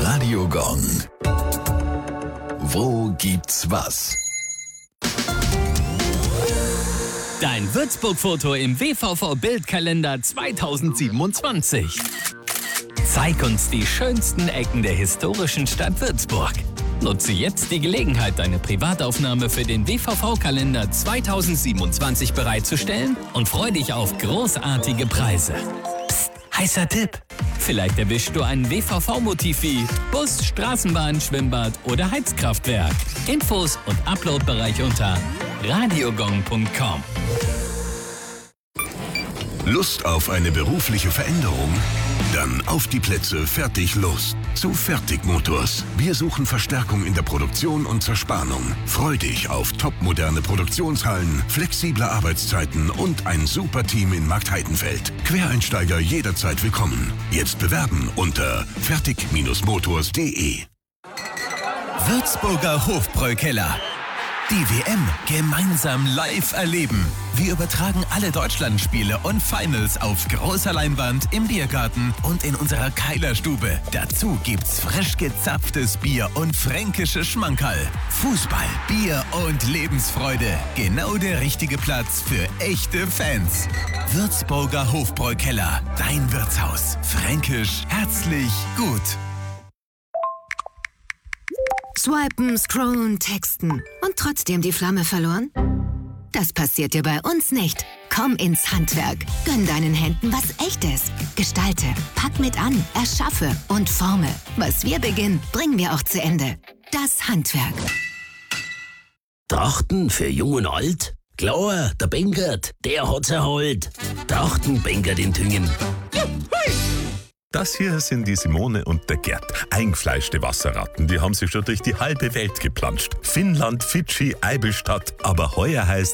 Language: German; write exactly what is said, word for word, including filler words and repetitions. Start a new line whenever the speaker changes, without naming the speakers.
Radio Gong. Wo gibt's was?
Dein Würzburg-Foto im W V V-Bildkalender zweitausendsiebenundzwanzig. Zeig uns die schönsten Ecken der historischen Stadt Würzburg. Nutze jetzt die Gelegenheit, deine Privataufnahme für den W V V-Kalender zweitausendsiebenundzwanzig bereitzustellen und freu dich auf großartige Preise. Psst, heißer Tipp! Vielleicht erwischst du ein W V V-Motiv wie Bus, Straßenbahn, Schwimmbad oder Heizkraftwerk. Infos und Uploadbereich unter radiogong punkt com.
Lust auf eine berufliche Veränderung? Dann auf die Plätze, fertig, los. Zu Fertig Motors. Wir suchen Verstärkung in der Produktion und Zerspannung. Freu dich auf topmoderne Produktionshallen, flexible Arbeitszeiten und ein super Team in Marktheidenfeld. Quereinsteiger jederzeit willkommen. Jetzt bewerben unter fertig Motors punkt de.
Würzburger Hofbräukeller. Die W M gemeinsam live erleben. Wir übertragen alle Deutschlandspiele und Finals auf großer Leinwand, im Biergarten und in unserer Keilerstube. Dazu gibt's frisch gezapftes Bier und fränkische Schmankerl. Fußball, Bier und Lebensfreude. Genau der richtige Platz für echte Fans. Würzburger Hofbräukeller. Dein Wirtshaus. Fränkisch, herzlich, gut.
Swipen, scrollen, texten und trotzdem die Flamme verloren? Das passiert dir bei uns nicht. Komm ins Handwerk. Gönn deinen Händen was Echtes. Gestalte, pack mit an, erschaffe und forme. Was wir beginnen, bringen wir auch zu Ende. Das Handwerk.
Trachten für Jung und Alt? Klar, der Bengert, der hat's erholt. Trachten Bengert in Tüngen.
Das hier sind die Simone und der Gerd, eingefleischte Wasserratten. Die haben sich schon durch die halbe Welt geplanscht. Finnland, Fidschi, Eibenstadt, aber heuer heißt